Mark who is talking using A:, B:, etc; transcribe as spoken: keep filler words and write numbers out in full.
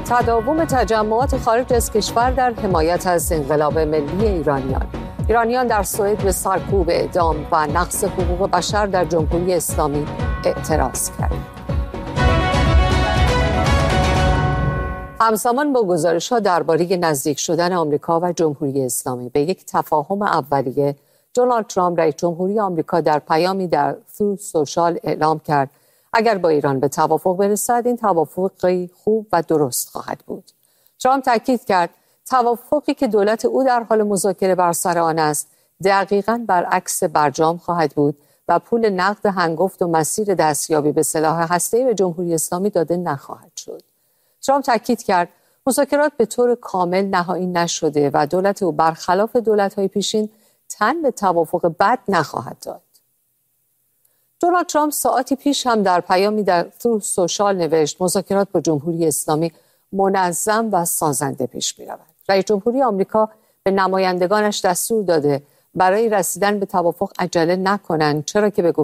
A: تداوم تجمعات خارج از کشور در حمایت از انقلاب ملی ایرانیان. ایرانیان در سوئد به سرکوب اعدام و نقض حقوق بشر در جمهوری اسلامی اعتراض کردند. همزمان با گزارش‌ها درباره نزدیک شدن آمریکا و جمهوری اسلامی به یک تفاهم اولیه، دونالد ترامپ رئیس جمهوری آمریکا در پیامی در تروث سوشال اعلام کرد اگر با ایران به توافق برسد این توافقی خوب و درست خواهد بود. ترامپ تاکید کرد توافقی که دولت او در حال مذاکره بر سر آن است دقیقاً برعکس برجام خواهد بود و پول نقد هنگفت و مسیر دستیابی به سلاح هسته‌ای به جمهوری اسلامی داده نخواهد شد. ترامپ تاکید کرد مذاکرات به طور کامل نهایی نشده و دولت او برخلاف دولت‌های پیشین تن به توافق بد نخواهد داد. دونالد ترامپ ساعتی پیش هم در پیامی در تروث سوشال نوشت مذاکرات با جمهوری اسلامی منظم و سازنده پیش می‌رود. رئیس جمهوری آمریکا به نمایندگانش دستور داده برای رسیدن به توافق عجله نکنند، چرا که به